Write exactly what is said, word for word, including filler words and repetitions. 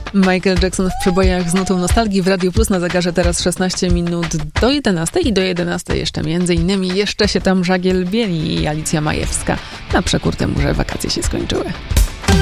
Michael Jackson w przebojach z nutą nostalgii w Radio Plus na zegarze teraz szesnaście minut do jedenastej i do jedenastej jeszcze między innymi jeszcze się tam żagiel bieli i Alicja Majewska na przekór temu, że wakacje się skończyły.